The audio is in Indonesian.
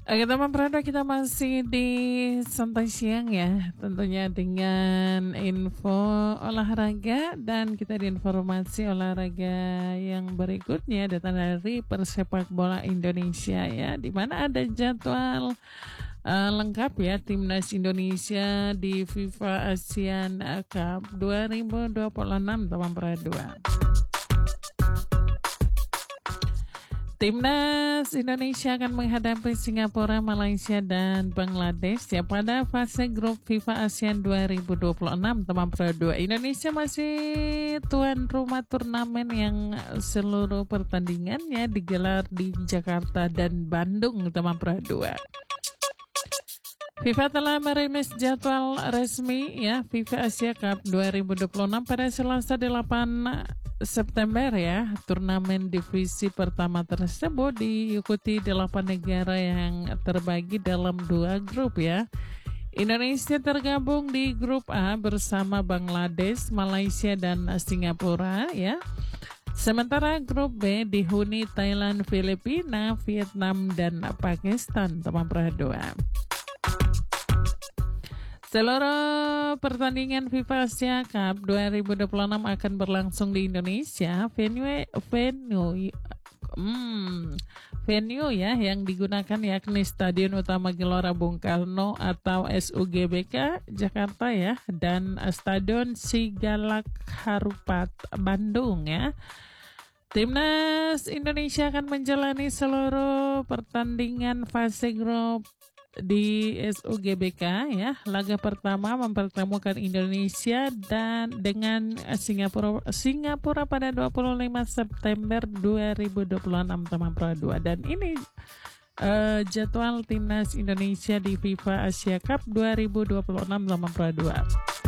Oke teman Prado, kita masih di Santai Siang ya, tentunya dengan info olahraga, dan kita di informasi olahraga yang berikutnya datang dari Persepak Bola Indonesia ya, di mana ada jadwal lengkap ya Timnas Indonesia di FIFA Asian Cup 2026 teman Prado. Timnas Indonesia akan menghadapi Singapura, Malaysia, dan Bangladesh ya pada fase grup FIFA ASEAN 2026 teman Pro 2. Indonesia masih tuan rumah turnamen yang seluruh pertandingannya digelar di Jakarta dan Bandung teman Pro 2. FIFA telah merilis jadwal resmi ya FIFA Asia Cup 2026 pada Selasa 8 September ya. Turnamen divisi pertama tersebut diikuti 8 negara yang terbagi dalam 2 grup ya. Indonesia tergabung di grup A bersama Bangladesh, Malaysia, dan Singapura ya. Sementara grup B dihuni Thailand, Filipina, Vietnam, dan Pakistan teman Pro 2. Seluruh pertandingan FIFA Asia Cup 2026 akan berlangsung di Indonesia. Venue ya yang digunakan yakni Stadion Utama Gelora Bung Karno atau SUGBK Jakarta ya, dan Stadion Sigalak Harupat Bandung ya. Timnas Indonesia akan menjalani seluruh pertandingan fase grup di SUGBK ya. Laga pertama mempertemukan Indonesia dan dengan Singapura pada 25 September 2026 teman Pro 2. Dan ini jadwal Timnas Indonesia di FIFA Asia Cup 2026 teman Pro 2.